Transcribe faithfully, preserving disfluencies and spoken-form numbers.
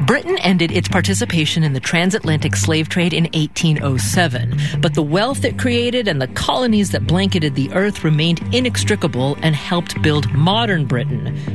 Britain ended its participation in the transatlantic slave trade in eighteen oh seven, but the wealth it created and the colonies that blanketed the earth remained inextricable and helped build modern Britain.